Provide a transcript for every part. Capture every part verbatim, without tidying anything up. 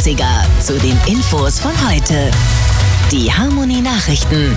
achtziger zu den Infos von heute. Die Harmonie Nachrichten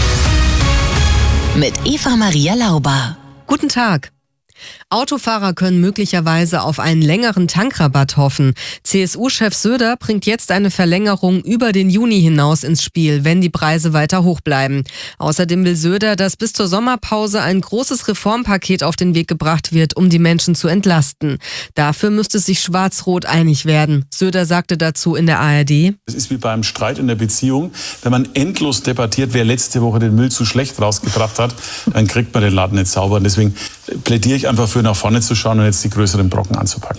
mit Eva Maria Lauber. Guten Tag. Autofahrer können möglicherweise auf einen längeren Tankrabatt hoffen. C S U-Chef Söder bringt jetzt eine Verlängerung über den Juni hinaus ins Spiel, wenn die Preise weiter hoch bleiben. Außerdem will Söder, dass bis zur Sommerpause ein großes Reformpaket auf den Weg gebracht wird, um die Menschen zu entlasten. Dafür müsste sich Schwarz-Rot einig werden. Söder sagte dazu in der A R D: Es ist wie beim Streit in der Beziehung. Wenn man endlos debattiert, wer letzte Woche den Müll zu schlecht rausgebracht hat, dann kriegt man den Laden nicht sauber. Und deswegen plädiere ich einfach für, nach vorne zu schauen und jetzt die größeren Brocken anzupacken.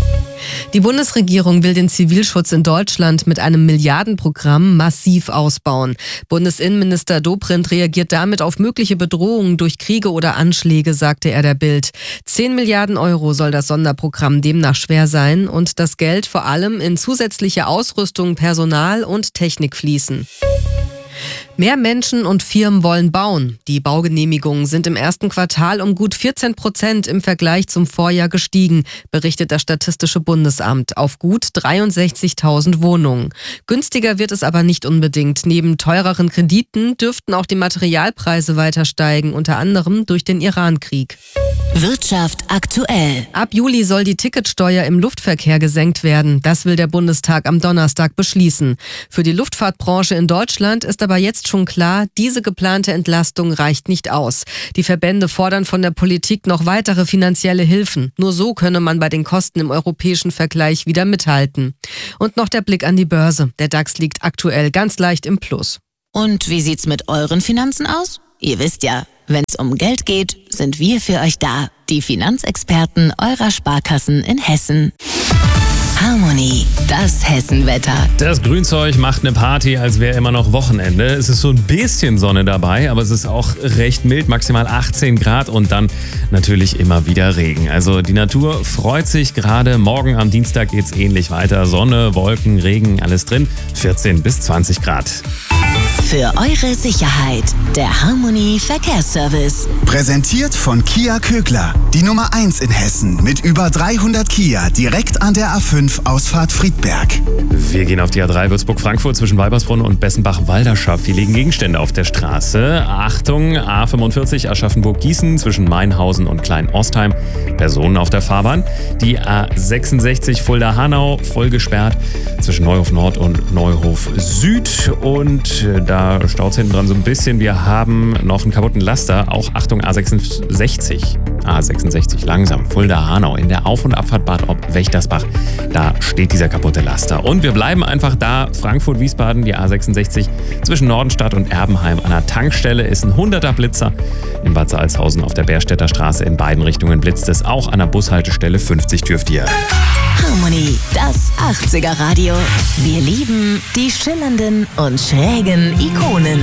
Die Bundesregierung will den Zivilschutz in Deutschland mit einem Milliardenprogramm massiv ausbauen. Bundesinnenminister Dobrindt reagiert damit auf mögliche Bedrohungen durch Kriege oder Anschläge, sagte er der Bild. Zehn Milliarden Euro soll das Sonderprogramm demnach schwer sein und das Geld vor allem in zusätzliche Ausrüstung, Personal und Technik fließen. Mehr Menschen und Firmen wollen bauen. Die Baugenehmigungen sind im ersten Quartal um gut vierzehn Prozent im Vergleich zum Vorjahr gestiegen, berichtet das Statistische Bundesamt, auf gut dreiundsechzigtausend Wohnungen. Günstiger wird es aber nicht unbedingt. Neben teureren Krediten dürften auch die Materialpreise weiter steigen, unter anderem durch den Irankrieg. Wirtschaft aktuell. Ab Juli soll die Ticketsteuer im Luftverkehr gesenkt werden. Das will der Bundestag am Donnerstag beschließen. Für die Luftfahrtbranche in Deutschland ist aber jetzt schon klar, diese geplante Entlastung reicht nicht aus. Die Verbände fordern von der Politik noch weitere finanzielle Hilfen. Nur so könne man bei den Kosten im europäischen Vergleich wieder mithalten. Und noch der Blick an die Börse. Der DAX liegt aktuell ganz leicht im Plus. Und wie sieht's mit euren Finanzen aus? Ihr wisst ja, wenn es um Geld geht, sind wir für euch da. Die Finanzexperten eurer Sparkassen in Hessen. Harmonie, das Hessenwetter. Das Grünzeug macht eine Party, als wäre immer noch Wochenende. Es ist so ein bisschen Sonne dabei, aber es ist auch recht mild, maximal achtzehn Grad und dann natürlich immer wieder Regen. Also die Natur freut sich gerade. Morgen am Dienstag geht's ähnlich weiter. Sonne, Wolken, Regen, alles drin. vierzehn bis zwanzig Grad. Für eure Sicherheit, der Harmonie Verkehrsservice. Präsentiert von Kia Kögler, die Nummer eins in Hessen mit über dreihundert Kia direkt an der A fünf Ausfahrt Friedberg. Wir gehen auf die A drei Würzburg-Frankfurt zwischen Weibersbrunn und Bessenbach-Walderschaft. Hier liegen Gegenstände auf der Straße. Achtung, A fünfundvierzig Aschaffenburg-Gießen zwischen Mainhausen und Klein-Ostheim. Personen auf der Fahrbahn. Die A sechsundsechzig Fulda-Hanau voll gesperrt zwischen Neuhof Nord und Neuhof Süd. Und da staut es hinten dran so ein bisschen. Wir haben noch einen kaputten Laster. Auch Achtung, A sechsundsechzig. A sechsundsechzig langsam. Fulda-Hanau in der Auf- und Abfahrt Bad Ob-Wächtersbach. Da steht dieser kaputte Laster. Und wir bleiben einfach da. Frankfurt-Wiesbaden, die A sechsundsechzig zwischen Nordenstadt und Erbenheim. An der Tankstelle ist ein hunderter Blitzer. In Bad Salzhausen auf der Bärstädter Straße in beiden Richtungen blitzt es. Auch an der Bushaltestelle fünfzig dürft ihr. Harmonie, das achtziger Radio. Wir lieben die schillernden und schrägen Ikonen.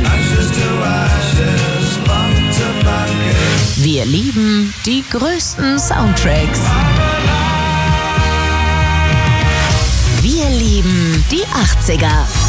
Wir lieben die größten Soundtracks. Wir lieben die achtziger.